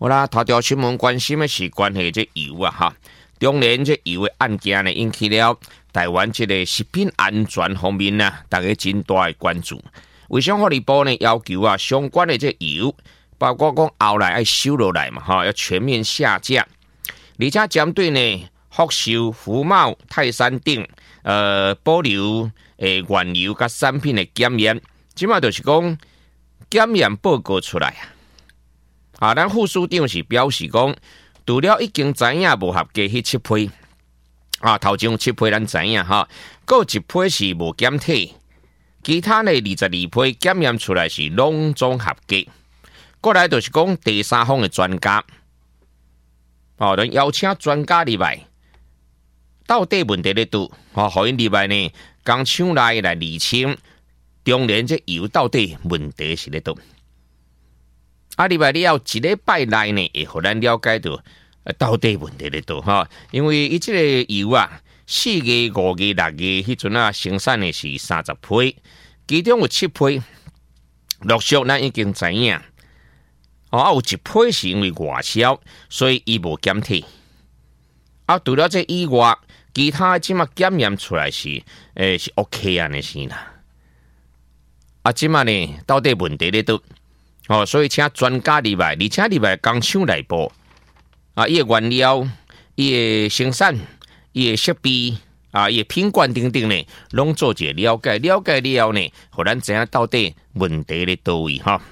好啦，头条新闻关心的是关系这油啊哈，中联这油的案件呢，引起了台湾这个食品安全方面呢，大家真大的关注。卫生福利部呢要求啊，相关的这油，包括讲后来要收落来嘛哈，要全面下架。而且针对呢，福寿、福茂、泰山等保留原油甲产品的检验，即嘛就是讲检验报告出来啊。咱副署长是表示讲，除了已经知影无合格迄7批啊，头前7批咱知影哈，还有1批是无检体，其他呢22批检验出来是拢总合格。过来就是讲第三方的专家，哦，咱邀请专家入来，到底问题在拄？哦，互因入来呢，工厂内来厘清中联这油到底问题是在倒。啊，入来了一礼拜内呢，会互咱了解到到底问题在倒哈。因为伊这个油啊，4月、5月、6月迄阵啊，生产的是30批，其中有7批陆续咱已经知影。哦，有1批是因为外销，所以伊无检体。啊，除了这以外，其他即马检验出来是是 OK 安尼是啦。啊，即马呢到底问题在倒？哦，所以请专家入来，而且入来工厂内部啊，伊的原料、伊的生产、伊的设备啊、伊的品管等等呢，拢做一个了解，了解了后呢，互咱知影到底问题在倒位哈。